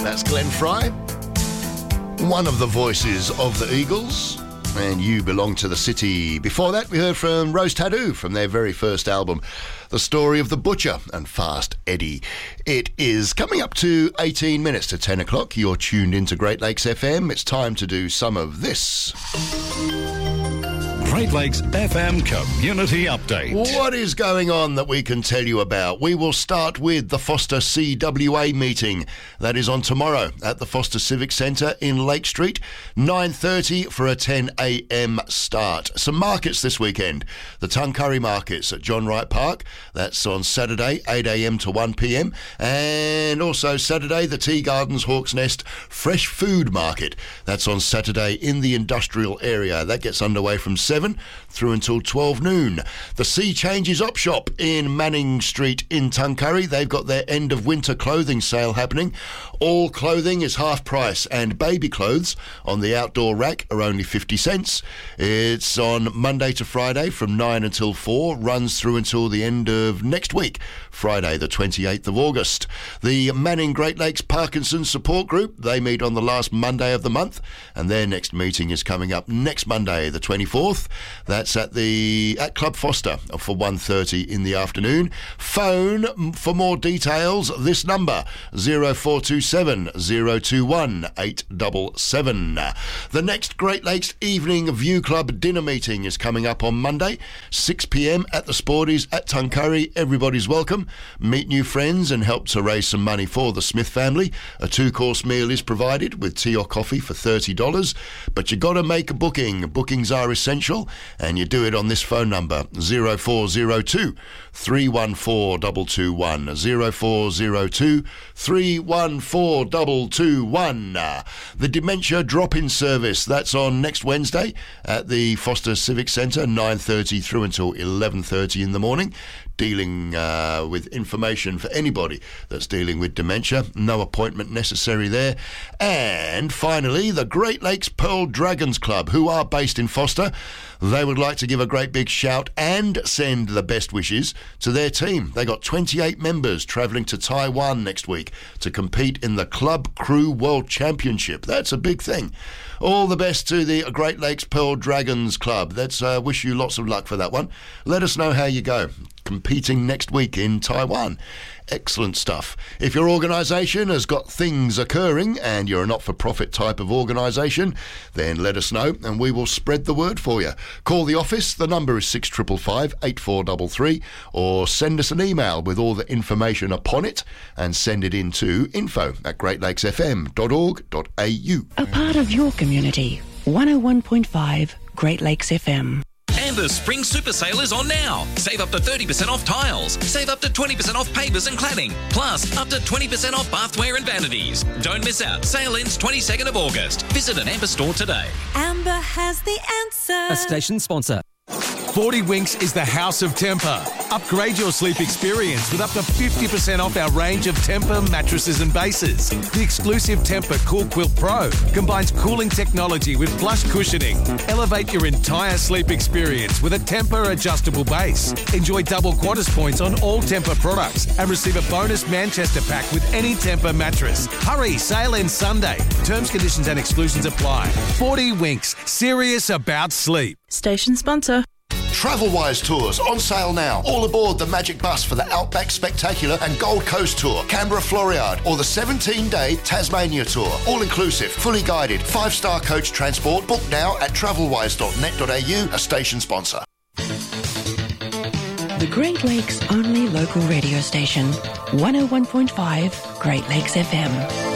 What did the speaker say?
That's Glenn Fry, one of the voices of the Eagles, and You Belong to the City. Before that, we heard from Rose Tattoo from their very first album, The Story of the Butcher and Fast Eddie. It is coming up to 18 minutes to 10 o'clock. You're tuned into Great Lakes FM. It's time to do some of this. Great Lakes FM Community Update. What is going on that we can tell you about? We will start with the Foster CWA meeting. That is on tomorrow at the Foster Civic Centre in Lake Street, 9:30 for a 10 a.m. start. Some markets this weekend. The Tuncurry Markets at John Wright Park. That's on Saturday, 8 a.m. to 1 p.m. And also Saturday, the Tea Gardens Hawk's Nest Fresh Food Market. That's on Saturday in the industrial area. That gets underway from 7 through until 12 noon. The Sea Changes Op Shop in Manning Street in Tuncurry. They've got their end of winter clothing sale happening. All clothing is half price and baby clothes on the outdoor rack are only 50 cents. It's on Monday to Friday from 9 until 4, runs through until the end of next week, Friday the 28th of August. The Manning Great Lakes Parkinson's Support Group, they meet on the last Monday of the month, and their next meeting is coming up next Monday the 24th. That's at Club Foster for 1:30 in the afternoon. Phone for more details, this number 0427 021 877. The next Great Lakes Evening View Club dinner meeting is coming up on Monday, 6 p.m. at the Sporties at Tuncurry. Everybody's welcome. Meet new friends and help to raise some money for the Smith family. A 2-course meal is provided with tea or coffee for $30, but you got to make a booking. Bookings are essential, and you do it on this phone number 0402 314 221 0402 314 221. The Dementia Drop-In Service, that's on next Wednesday at the Foster Civic Centre, 9:30 through until 11:30 in the morning, dealing with information for anybody that's dealing with dementia. No appointment necessary there. And finally, the Great Lakes Pearl Dragons Club, who are based in Foster, they would like to give a great big shout and send the best wishes to their team. They got 28 members travelling to Taiwan next week to compete in the Club Crew World Championship. That's a big thing. All the best to the Great Lakes Pearl Dragons Club. Let's wish you lots of luck for that one. Let us know how you go competing next week in Taiwan. Excellent stuff. If your organisation has got things occurring and you're a not-for-profit type of organisation, then let us know and we will spread the word for you. Call the office. The number is 6555 8433, or send us an email with all the information upon it and send it in to info@greatlakesfm.org.au. A part of your community. 101.5 Great Lakes FM. And the Spring Super Sale is on now. Save up to 30% off tiles. Save up to 20% off pavers and cladding. Plus, up to 20% off bathware and vanities. Don't miss out. Sale ends 22nd of August. Visit an Amber store today. Amber has the answer. A station sponsor. 40 Winks is the house of Tempur. Upgrade your sleep experience with up to 50% off our range of Tempur mattresses and bases. The exclusive Tempur Cool Quilt Pro combines cooling technology with plush cushioning. Elevate your entire sleep experience with a Tempur adjustable base. Enjoy double Qantas points on all Tempur products and receive a bonus Manchester pack with any Tempur mattress. Hurry, sale ends Sunday. Terms, conditions and exclusions apply. 40 Winks, serious about sleep. Station sponsor. Travelwise Tours on sale now. All aboard the Magic Bus for the Outback Spectacular and Gold Coast Tour, Canberra Floriade, or the 17-day Tasmania Tour. All inclusive, fully guided, 5-star coach transport. Book now at travelwise.net.au, a station sponsor. The Great Lakes' only local radio station. 101.5 Great Lakes FM.